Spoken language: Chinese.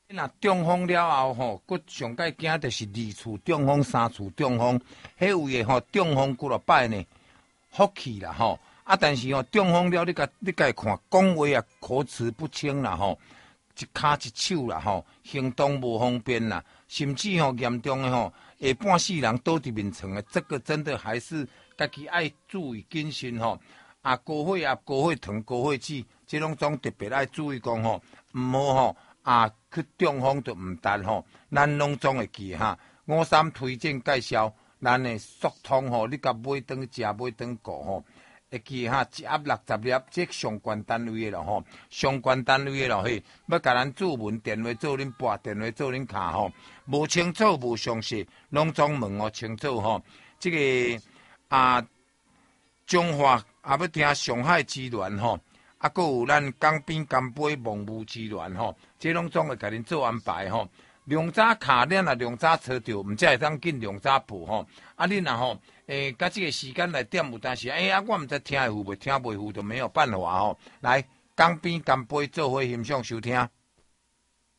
若中风了后吼，佫上界惊就是二次中风、三次中风，迄位诶吼中风几落摆呢，福气啦吼。但是吼中风了，你甲伊看，讲话啊口齿不清啦吼，一骹一手啦吼，行动无方便啦，甚至吼严重诶吼，下半世人倒伫面床诶，这个真的还是家己爱注意谨慎吼。高血压、高血糖、高血脂，即拢总特别爱注意讲吼，毋好吼去中风就毋值吼，咱拢总会记哈。53推荐介绍，咱诶速通吼，你甲买顿食，买顿顾吼，会记哈，一盒60粒，即上悬单位诶咯吼，上悬单位诶咯嘿，要甲咱注文电话做恁拨，电话做恁卡吼，无清楚无详细，拢总问哦清楚吼，即个中华要听上海之源吼，阁有咱江边江北蒙雾之源吼，这拢总会甲恁做安排吼。量早卡咱也量早找着，毋则会当紧量早报吼。恁若吼，甲即个时间来点有当时，我毋知听会赴袂，听袂赴就没有办法吼。来，江边江北做伙欣赏收听。